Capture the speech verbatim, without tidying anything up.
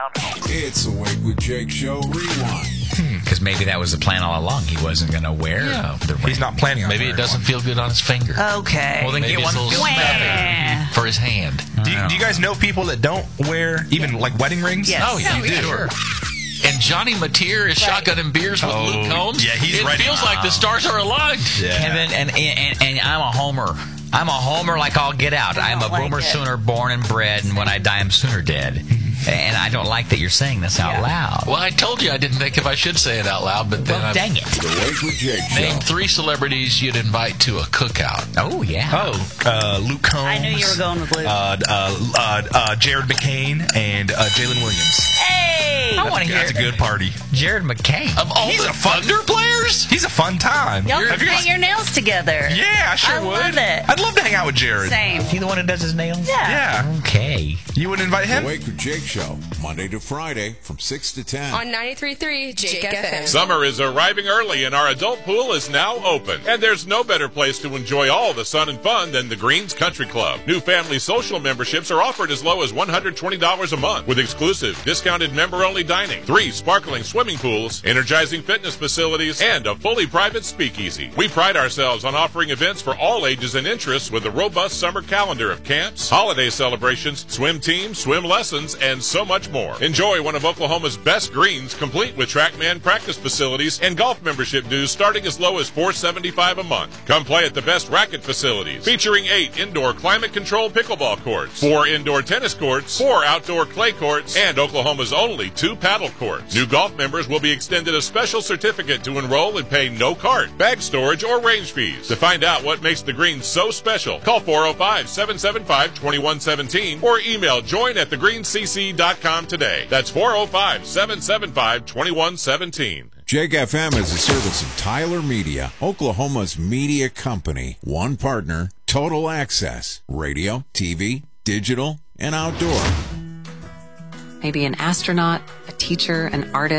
found home. It's the Wake with Jake Show Rewind. Because hmm, maybe that was the plan all along. He wasn't going to wear Yeah. uh, the ring. He's not planning on Maybe wearing it doesn't one. feel good on his finger. Okay. Well, then Maybe get it's one a little feel stuffy better. for his hand. Do you, do you guys know people that don't wear even like wedding rings? Yes. Oh, yeah, Oh, you do. yeah, And Johnny Mateer is Right. shotgunning beers with Oh, Luke Combs. yeah, he's It ready. feels like the stars are aligned. Yeah. Kevin, and, and, and I'm a homer. I'm a homer like I'll get out. I I'm a don't like boomer it. sooner born and bred, and when I die, I'm sooner dead. And I don't like that you're saying this out Yeah. loud. Well, I told you I didn't think if I should say it out loud, but then Well, I dang it. The Wake with Jake Show. named three celebrities you'd invite to a cookout. Oh, yeah. Oh, uh, Luke Combs. I knew you were going with Luke. Uh, uh, uh, uh, Jared McCain and uh, Jalen Williams. Hey! I want to hear That's a good party. Jared McCain. Of all He's the a fun- Thunder players? He's a fun time. Y'all Have can you hang guys- your nails together. Yeah, I sure I would. love it. I'd love to hang out with Jared. Same. Is he the one who does his nails? Yeah. Yeah. Okay. You wouldn't invite The him? Wake with Jake Show, Monday to Friday from six to ten. On ninety-three point three Jake F M. Summer is arriving early and our adult pool is now open. And there's no better place to enjoy all the sun and fun than the Greens Country Club. New family social memberships are offered as low as one hundred twenty dollars a month with exclusive discounted member-only dining, three sparkling swimming pools, energizing fitness facilities, and a fully private speakeasy. We pride ourselves on offering events for all ages and interests with a robust summer calendar of camps, holiday celebrations, swim teams, swim lessons, and so much more. Enjoy one of Oklahoma's best greens, complete with TrackMan practice facilities and golf membership dues starting as low as four hundred seventy-five dollars a month. Come play at the best racket facilities, featuring eight indoor climate-controlled pickleball courts, four indoor tennis courts, four outdoor clay courts, and Oklahoma's only two paddle courts. New golf members will be extended a special certificate to enroll and pay no cart, bag storage, or range fees. To find out what makes the greens so special, call four oh five, seven seven five, two one one seven or email join at the green c c dot com today. That's four oh five, seven seven five, two one one seven. Jake F M is a service of Tyler Media, Oklahoma's media company. One partner, total access, radio, T V, digital, and outdoor. Maybe an astronaut, a teacher, an artist.